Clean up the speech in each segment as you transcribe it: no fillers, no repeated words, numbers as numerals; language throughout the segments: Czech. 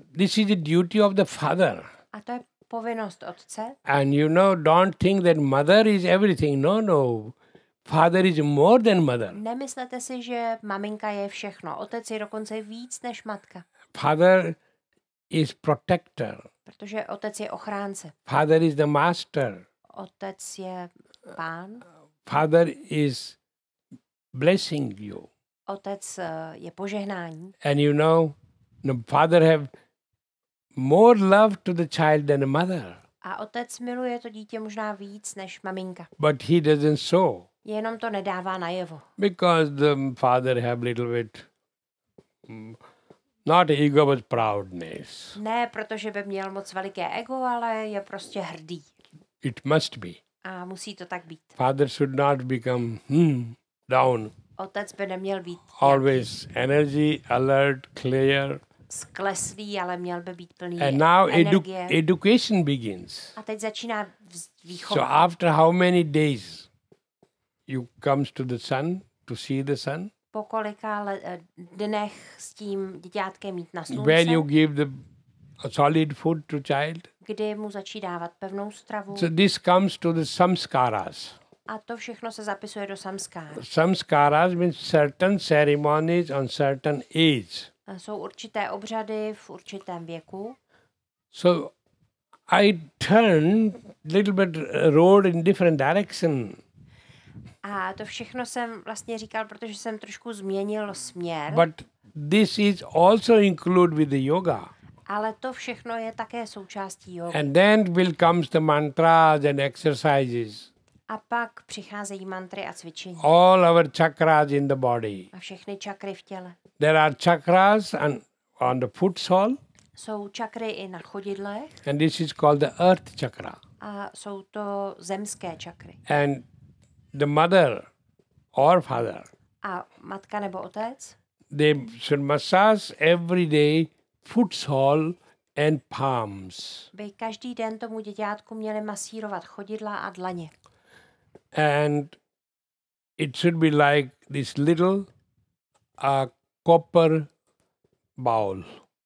this is the duty of the father. A to je povinnost otce. And don't think that mother is everything. No. Father is more than mother. Nemyslete si, že maminka je všechno. Otec je dokonce víc než matka. Father is protector. Protože otec je ochránce. Father is the master. Otec je pán. Father is blessing you. Otec je požehnání. And father have more love to the child than a mother. A otec miluje to dítě možná víc než maminka. But he doesn't show. Jenom to nedává najevo. Because the father have little bit, not ego but proudness. Ne, protože by měl moc veliké ego, ale je prostě hrdý. It must be. A musí to tak být. Father should not become down. Otec by neměl být Always energy, alert, clear. skleslý, ale měl by být plný And now energie. education begins. A teď začíná So výchova. after how many days you comes to the sun to see the sun? Po kolika dnech s tím děťátkem mít na slunce, When you give the solid food to child? kdy mu začí dávat pevnou stravu. So this comes to the samskaras. A to všechno se zapisuje do samskára. Samskaras means certain ceremonies on certain age. Jsou určité obřady v určitém věku. So I turned little bit road in different direction. A to všechno jsem vlastně říkal, protože jsem trošku změnil směr. But this is also included with the yoga. Ale to všechno je také součástí jogy. And then will comes the mantras and exercises. A pak přicházejí mantry a cvičení. All our chakras in the body. A všechny čakry v těle. There are chakras on the foot sole. Jsou čakry i na chodidlech And this is called the earth chakra. a jsou to zemské čakry. And the mother or father, A matka nebo otec they should massage every day foot sole and palms. by každý den tomu děťátku měli masírovat chodidla a dlaně. And it should be like this little copper bowl.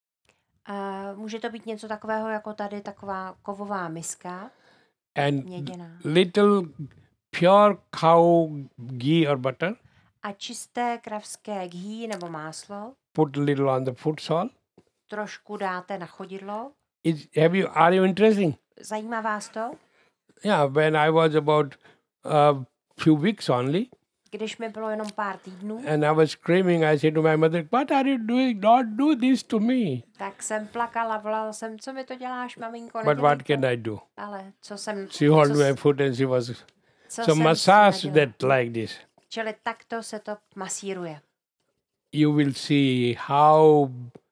A může to být něco takového jako tady taková kovová miska, And měděná. little pure cow ghee or butter. A čisté kravské ghee nebo máslo Put a little on the foot sole. trošku dáte na chodidlo. Are you interesting? Zajímá vás to? Yeah, when I was about few weeks only, Když mi bylo jenom pár týdnů, and I was screaming, I said to my mother, "What are you doing? Don't do this to me." tak jsem plakala, volala jsem, co mi to děláš, maminko, But nedělej what to. can I do? Ale co jsem... She held co, my foot and she was co so jsem massage nedělala. that like this. Čili takto se to masíruje. You will see how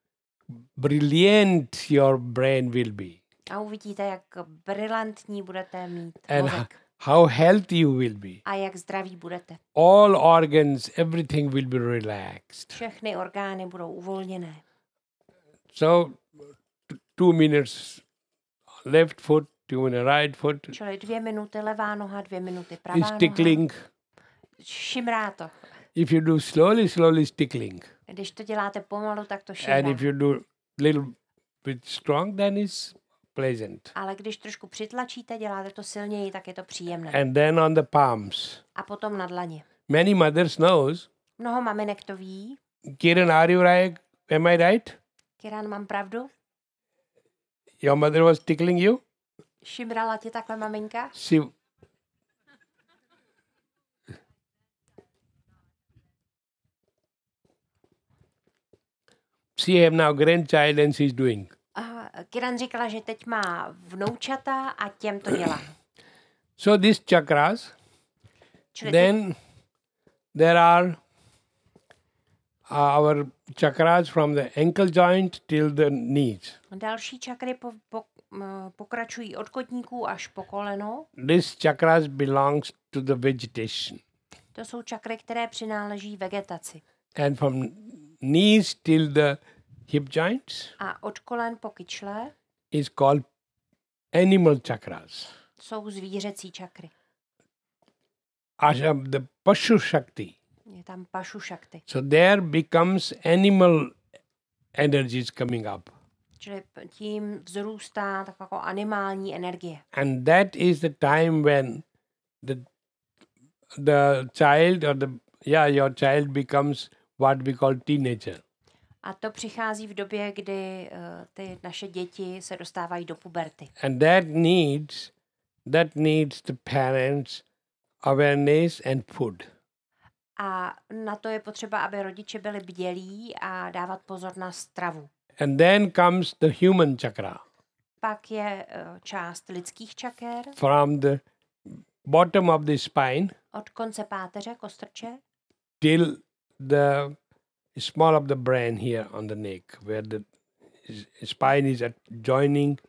brilliant your brain will be A uvidíte, jak brilantní budete mít and mozek. how healthy you will be. A jak zdraví budete. All organs, everything will be relaxed. Všechny orgány budou uvolněné. So 2 minutes left foot, 2 minutes right foot Čili 2 minuty levá noha, 2 minuty pravá is noha. tickling. Šimrá to. If you do slowly is tickling. Když to děláte pomalu, tak to And šimrá. if you do little bit strong, then it's pleasant. Ale když trošku přitlačíte, děláte to silněji, tak je to příjemné. And then on the palms. A potom na dlaně. Many mothers knows. Mnoho maminek to ví. Kiran, are you right? Am I right? Kiran, mám pravdu? Your mother was tickling you? Šimrala tě takhle maminka? She have now grandchild and she's doing. A Kiran říkala, že teď má vnoučata a těm to dělá. So these chakras, Čili then there are our chakras from the ankle joint till the knees. další čakry pokračují od kotníků až po koleno. These chakras belongs to the vegetation. To jsou čakry, které přináleží vegetaci. And from knees till the hip joints A od kolen po kyčle is called animal chakras. jsou zvířecí čakry. The Pashu Shakti. Je tam pašu šakty. So there becomes animal energies coming up. Čili tím vzrůstá taková jako animální energie. And that is the time when the child or your child becomes what we call teenager. A to přichází v době, kdy ty naše děti se dostávají do puberty. And that needs the parents' awareness and food. A na to je potřeba, aby rodiče byli bdělí a dávat pozor na stravu. And then comes the human chakra. Pak je část lidských čaker From the bottom of the spine od konce páteře, kostrče, till the small of the brain here on the neck, where the spine is joining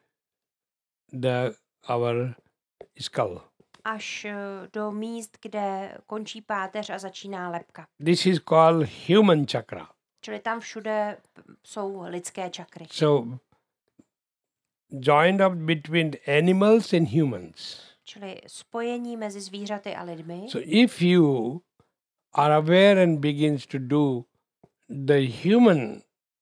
our skull. až do míst, kde končí páteř a začíná lebka. This is called human chakra. Čili tam všude jsou lidské čakry. So, joined up between animals and humans. Čili spojení mezi zvířaty a lidmi. So, if you are aware and begins to do the human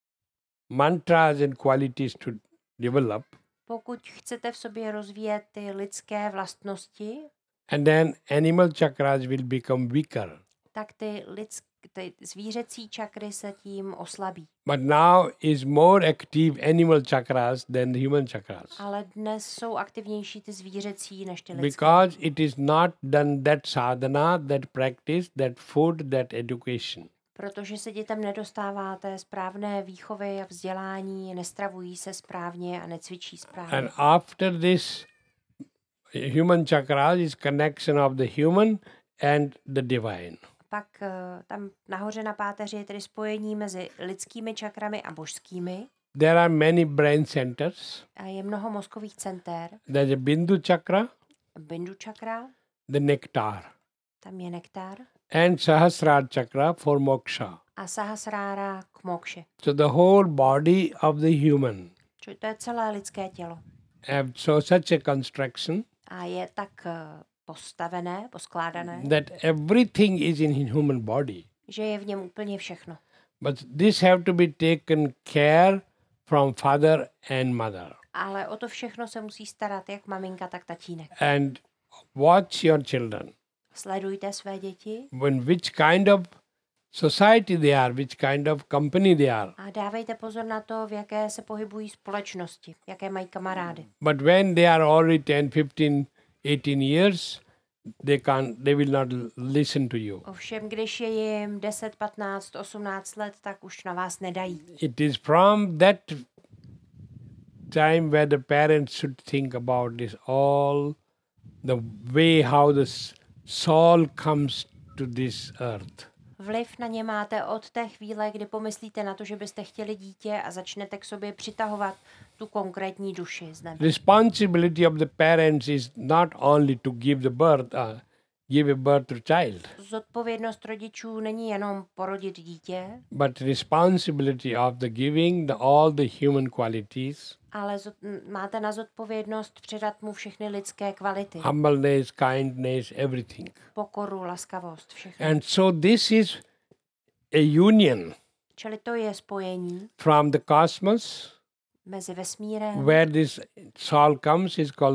mantras and qualities to develop, Pokud chcete v sobě rozvíjet ty lidské vlastnosti, and then animal chakras will become weaker. tak ty zvířecí čakry se tím oslabí. But now is more active animal chakras than the human chakras. Ale dnes jsou aktivnější ty zvířecí než ty lidské. Because it is not done that sadhana, that practice, that food, that education. Protože se dětem nedostává té správné výchovy a vzdělání, nestravují se správně a necvičí správně. And after this human chakra is connection of the human and the divine. Pak tam nahoře na páteři je tedy spojení mezi lidskými čakrami a božskými. There are many brain centers. A je mnoho mozkových center. There's a bindu chakra, Bindu čakra, the nectar, tam je nektar. and sahasrara chakra for moksha. A sahasrára k mokše. So the whole body of the human Čili to je celé lidské tělo. have such a construction A je tak postavené, poskládané, that everything is in human body. že je v něm úplně všechno. But this have to be taken care from father and mother. Ale o to všechno se musí starat jak maminka, tak tatínek. And watch your children. Sledujte své děti Which kind of society they are, which kind of company they are. a dávejte pozor na to, v jaké se pohybují společnosti, jaké mají kamarády. But when they are already 10, 15, 18 years, they will not listen to you. Ovšem, když je jim 10, 15, 18 let, tak už na vás nedají. It is from that time where the parents should think about this, all the way how the soul comes to this earth. Vliv na ně máte od té chvíle, kdy pomyslíte na to, že byste chtěli dítě a začnete k sobě přitahovat tu konkrétní duši z nebe. Responsibility of the parents is not only to give a birth to child, Zodpovědnost rodičů není jenom porodit dítě, but responsibility of the giving all the human qualities, ale máte na zodpovědnost předat mu všechny lidské kvality. humbleness, kindness, everything. Pokoru, laskavost, všechno. And so this is a union Čili to je spojení from the cosmos, mezi vesmírem, where this soul comes,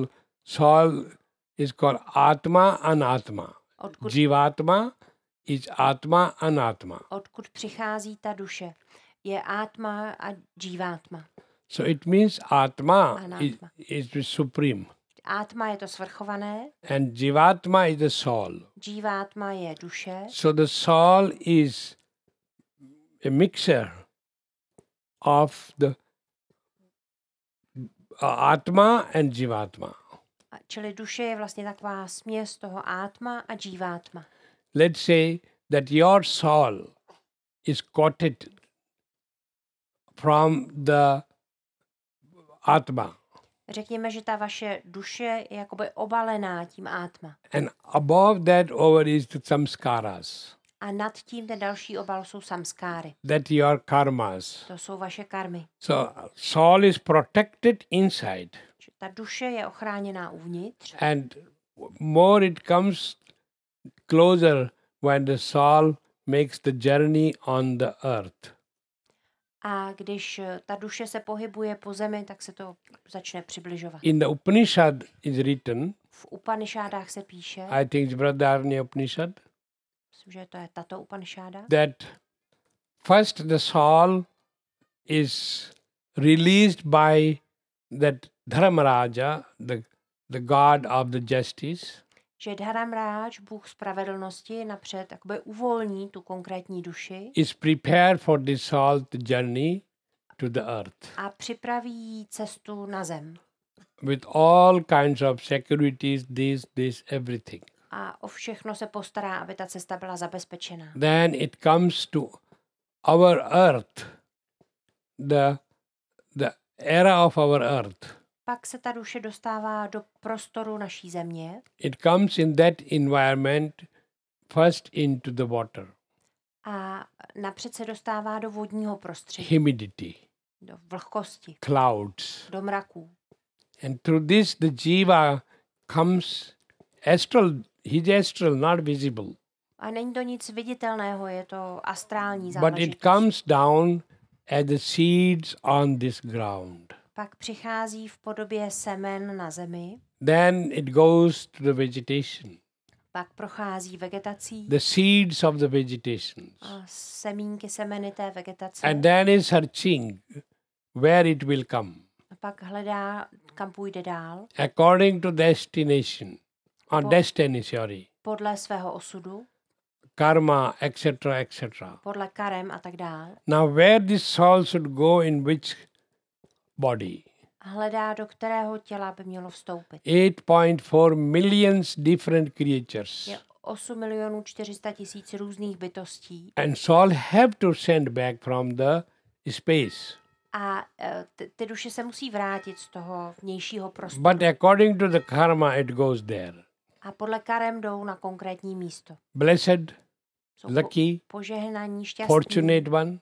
is called Atma Anatma. odkud, Jivatma is Atma Anatma. odkud přichází ta duše. Je átma a džívátma. So it means Atma Anatma. is the supreme. Átma je to svrchované, And Jivatma is the soul. džívátma je duše, So the soul is a mixture of the Atma and Jivatma. čili duše je vlastně taková směs toho átma a džívátma. Let's say that your soul is coated from the Atma. Řekněme, že ta vaše duše je jakoby obalená tím átma. And above that over is the samskaras. A nad tím ten další obal jsou samskáry. That your karmas. To jsou vaše karmy. So soul is protected inside. Ta duše je ochráněná uvnitř And more it comes closer when the soul makes the journey on the earth. A když ta duše se pohybuje po zemi, tak se to začne přibližovat. In the Upanishad is written, V Upanishádách se píše, I think it's Brihadaranya Upanishad, myslím, že to je tato Upanisháda, that first the soul is released by that Dharmaraja, the god of the justice, že Dharamráj, Bůh spravedlnosti, napřed jakoby uvolní tu konkrétní duši is prepared for the soul to journey to the earth a připraví cestu na zem. with all kinds of securities, this, everything. A o všechno se postará, aby ta cesta byla zabezpečená. Then it comes to our earth, the era of our earth. Pak se ta duše dostává do prostoru naší země It comes in that environment first into the water, a napřed se dostává do vodního prostředí, humidity, do vlhkosti, clouds. do mraků. And through this the jiva comes astral, he's astral, not visible. A není to nic viditelného, je to astrální But záležitost. it comes down as the seeds on this ground. Pak přichází v podobě semen na zemi, Then it goes to the vegetation, pak prochází vegetací, the seeds of the vegetations. a semínky, semeny té vegetace. And then is searching where it will come. A pak hledá, kam půjde dál, According to destination, destiny, podle svého osudu, karma, etc., etc. podle karem a tak dál. Now, where this soul should go in which body? Hledá, do kterého těla by mělo vstoupit. 8.4 millions different creatures. Je 8 400 000 různých bytostí And soul have to send back from the space. a ty duše se musí vrátit z toho vnějšího prostoru. But according to the karma, it goes there. A podle karem jdou na konkrétní místo. Blessed, Jsou lucky, požehnaní, šťastní, fortunate one.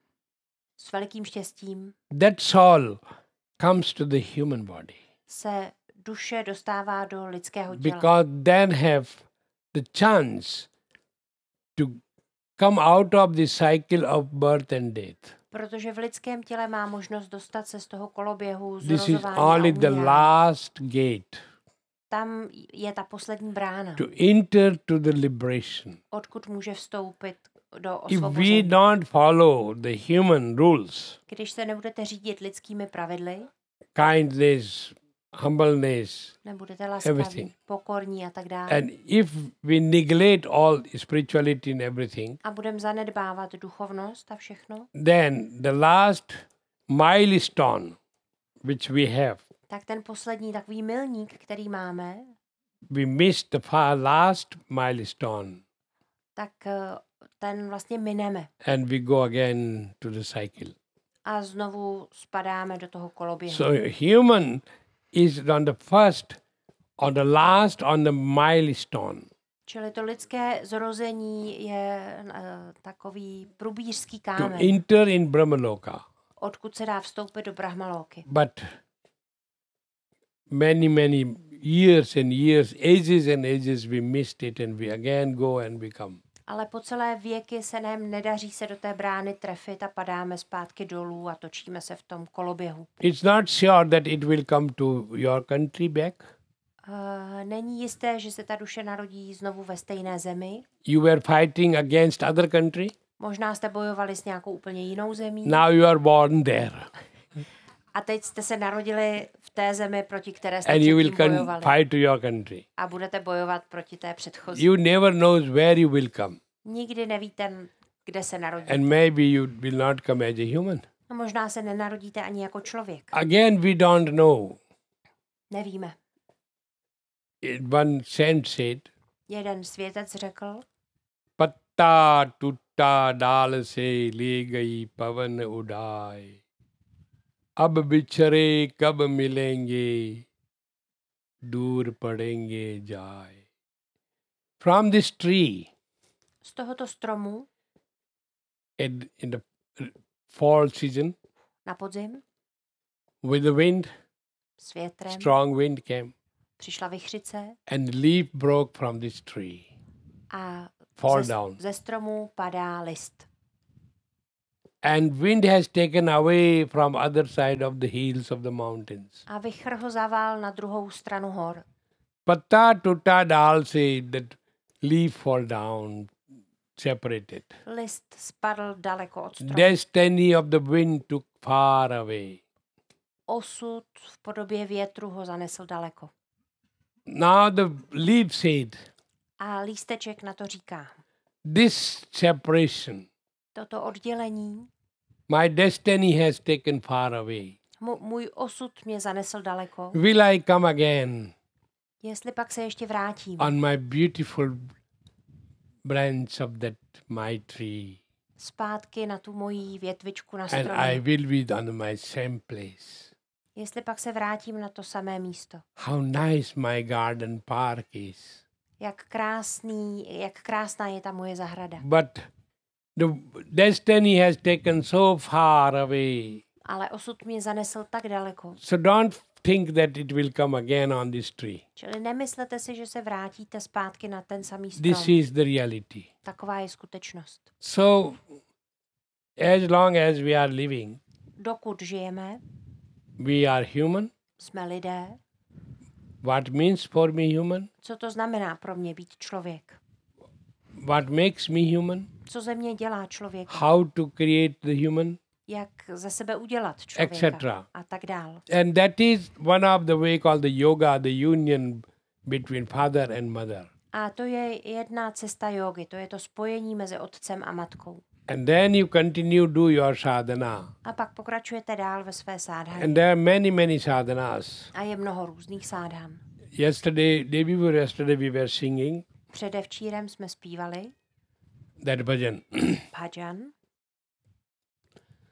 s velikým štěstím That soul comes to the human body. se duše dostává do lidského těla. Because then have the chance to come out of the cycle of birth and death. Protože v lidském těle má možnost dostat se z toho koloběhu This is zrozování only a the umírání. last gate Tam je ta poslední brána, to enter to the liberation. odkud může vstoupit do If we osvobození. don't follow the human rules, Když se nebudete řídit lidskými pravidly, kindness, humbleness, nebudete laskaví, Everything. pokorní a tak dále, and if we neglect all spirituality and everything, a budeme zanedbávat duchovnost a všechno, then the last milestone which we have, tak ten poslední takový milník, který máme, we missed the last milestone tak ten vlastně mineme and we go again to the cycle. a znovu spadáme do toho koloběhu. So human is on the first, on the last, on the milestone. Čili to lidské zrození je takový průbířský To kámen, enter in Brahmaloka. odkud se dá vstoupit do Brahmalóky. But many years and years, ages and ages, we missed it and we again go and we come. Ale po celé věky se nám nedaří se do té brány trefit a padáme zpátky dolů a točíme se v tom koloběhu. It's not sure that it will come to your country back. Není jisté, že se ta duše narodí znovu ve stejné zemi. You were fighting against other country. Možná jste bojovali s nějakou úplně jinou zemí. Now you are born there. A teď jste se narodili v té zemi, proti které jste And you will předtím bojovali. fight to your country. A budete bojovat proti té předchozí. You never knows where you will come. Nikdy nevíte, kde se narodíte. And maybe you will not come as a human. A možná se nenarodíte ani jako člověk. Again, we don't know. Nevíme. One saint said, Jeden světec řekl, Patta tutta dal se le gayi pavan udai. Ab bichare kab milenge, dur padenge jai. From this tree, z tohoto stromu in the fall season, na podzim with the wind, s větrem strong wind came, přišla vichřice and leaf broke from this tree. a Fall down. ze stromu padá list. And wind has taken away from other side of the hills of the mountains. A vichr ho zavál na druhou stranu hor. Patta tutta dal se, that leaf fall down, separated. List spadl daleko od stromu. Destiny of the wind took far away. Osud v podobě větru ho zanesl daleko. Now the leaf said, A lísteček na to říká. this separation, Toto oddělení, my destiny has taken far away. můj osud mě zanesl daleko. Will I come again Jestli pak se ještě vrátím on my beautiful branch of that my tree, zpátky na tu moji větvičku na and I stromě, will be on my same place. jestli pak se vrátím na to samé místo, How nice my garden park is. jak krásná je ta moje zahrada. But the destiny has taken so far away. Ale osud mě zanesl tak daleko. So don't think that it will come again on this tree. Čili nemyslete si, že se vrátíte zpátky na ten samý This strom. is the reality. Taková je skutečnost. So as long as we are living, Dokud žijeme, we are human. jsme lidé. What means for me human? Co to znamená pro mě být člověk? What makes me human? Co ze mě dělá člověka? How to create the human? Jak ze sebe udělat člověka? Etc. A tak dál. And that is one of the way called the yoga, the union between father and mother. A to je jedna cesta jógy, to je to spojení mezi otcem a matkou. And then you continue do your sadhana. A pak pokračujete dál ve své sádhaně. And there are many sadhanas. A je mnoho různých sádhan. Day before yesterday we were singing Předevčírem jsme zpívali that bhajan. bhajan.